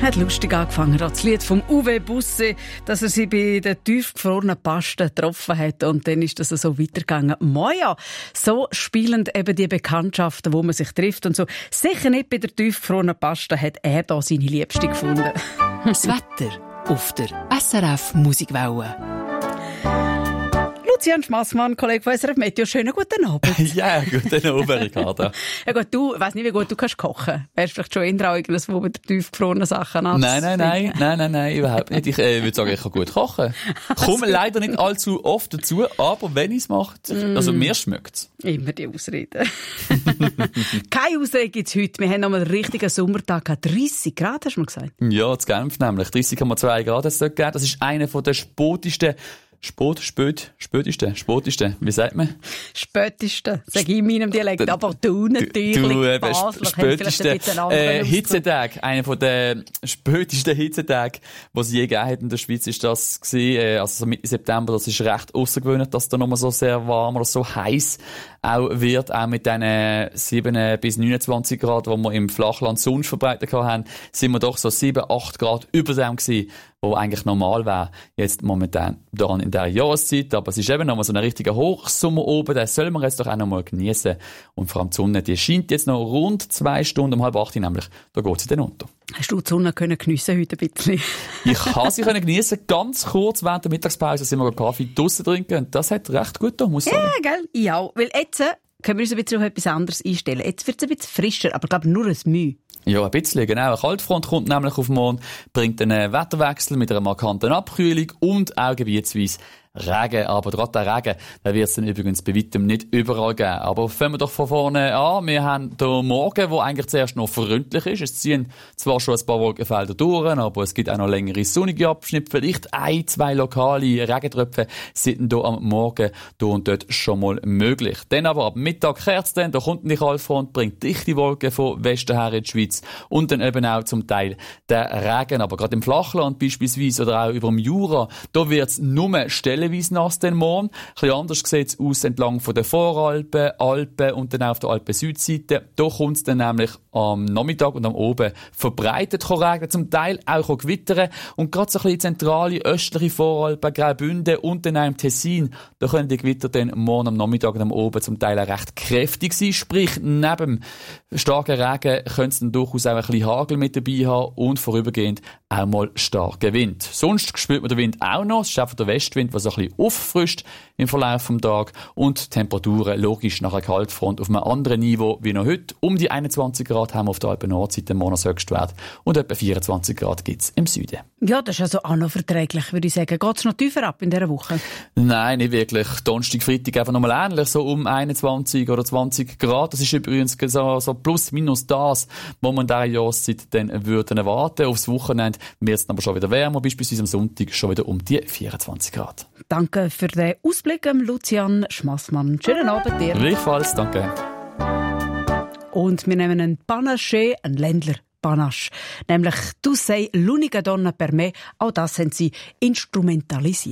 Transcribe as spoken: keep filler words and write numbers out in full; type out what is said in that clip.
Hat lustig angefangen, das Lied vom Uwe Busse, dass er sie bei den tiefgefrorenen Pasten getroffen hat und dann ist das so weitergegangen. Moja, so spielen eben die Bekanntschaften, wo man sich trifft und so. Sicher nicht bei der tiefgefrorenen Paste hat er da seine Liebste gefunden. Das Wetter auf der S R F Musikwelle. Lucian Schmassmann, Kollege von S R F Meteo, schönen guten Abend. Ja, guten Abend, Ricardo. Ja gut, du, ich weiss nicht, wie gut du kannst kochen. Wärst vielleicht schon eher irgendwas, wo mit tiefgefrorenen Sachen an. Nein, nein, nein, nein, nein, nein, überhaupt nicht. Ich äh, würde sagen, ich kann gut kochen. Komme leider nicht allzu oft dazu, aber wenn ich es mache, also mir schmeckt es. Immer die Ausreden. Keine Ausrede gibt es heute. Wir haben noch mal einen richtigen Sommertag gehabt. dreissig Grad, hast du mir gesagt? Ja, zu Genf nämlich. dreissig Komma zwei Grad hat es dort gegeben. Das ist einer der spotesten Spot, spöt, spötiste, spotiste, wie sagt man? Spätiste, sag ich in meinem Dialekt, aber du natürlich, du, äh, Basler, spötiste, äh, Hitzetag, einer von den spötisten Hitzetagen, die es je gegeben hat in der Schweiz, ist das gewesen, äh, also so Mitte September, das ist recht außergewöhnlich, dass da nochmal so sehr warm oder so heiß auch wird, auch mit diesen sieben bis neunundzwanzig Grad, die wir im Flachland sonst verbreitet haben, sind wir doch so sieben, acht Grad über dem gewesen, wo eigentlich normal wäre, jetzt momentan dann in dieser Jahreszeit. Aber es ist eben nochmal so ein richtiger Hochsommer oben, den soll man jetzt doch auch nochmal genießen. Und vor allem die Sonne, die scheint jetzt noch rund zwei Stunden, um halb acht, nämlich, da geht sie dann unter. Hast du die Sonne können geniessen heute ein bisschen? Ich habe sie können geniessen, ganz kurz während der Mittagspause sind wir einen Kaffee draussen trinken und das hat recht gut getan, muss ich sagen. Ja, gell? Ja, weil jetzt äh, können wir uns ein bisschen auf etwas anderes einstellen. Jetzt wird es ein bisschen frischer, aber ich glaube nur ein Mühe. Ja, ein bisschen, genau. Eine Kaltfront kommt nämlich auf den Mond, bringt einen Wetterwechsel mit einer markanten Abkühlung und auch gebietsweise Regen. Aber gerade der Regen, der wird es dann übrigens bei weitem nicht überall geben. Aber fangen wir doch von vorne an. Wir haben den Morgen, der eigentlich zuerst noch freundlich ist. Es ziehen zwar schon ein paar Wolkenfelder durch, aber es gibt auch noch längere sonnige Abschnitte. Vielleicht ein, zwei lokale Regentröpfe sind hier am Morgen hier und dort schon mal möglich. Dann aber ab Mittag kehrt es dann, da kommt die Kaltfront, bringt dichte Wolken von Westen her in die Schweiz und dann eben auch zum Teil der Regen. Aber gerade im Flachland beispielsweise oder auch über dem Jura, da wird es nur stellenweise nass den Morgen. Ein bisschen anders sieht es aus entlang von den Voralpen, Alpen und dann auch auf der Alpen-Südseite. Da kommt es dann nämlich am Nachmittag und am Oben verbreitet regnen, zum Teil auch gewittern. Und gerade so ein bisschen zentrale, östliche Voralpen, Graubünden und dann auch im Tessin, da können die Gewitter dann morgen am Nachmittag und am Oben zum Teil auch recht kräftig sein. Sprich, neben starken Regen könnte es dann durchaus auch ein bisschen Hagel mit dabei haben und vorübergehend auch mal starker Wind. Sonst spürt man den Wind auch noch. Es ist einfach der Westwind, der so ein bisschen auffrischt im Verlauf des Tages. Und die Temperaturen logisch nach einer Kaltfront auf einem anderen Niveau wie noch heute. Um die einundzwanzig Grad haben wir auf der Alpen-Nordseite Monatshöchstwert und etwa vierundzwanzig Grad gibt es im Süden. Ja, das ist also auch noch verträglich, würde ich sagen. Geht es noch tiefer ab in dieser Woche? Nein, nicht wirklich. Donnerstag, Freitag einfach nochmal ähnlich, so um einundzwanzig oder zwanzig Grad. Das ist übrigens so, so plus minus das, was man in dieser Jahreszeit dann würden erwarten. Aufs Wochenende wird es aber schon wieder wärmer, beispielsweise am Sonntag schon wieder um die vierundzwanzig Grad. Danke für den Ausblick, Lucian Schmassmann. Schönen Abend dir. Gleichfalls, danke. Und wir nehmen einen Panaché, einen Ländler Panache, nämlich «Tu sei l'unica donna per me», auch das haben sie instrumentalisiert.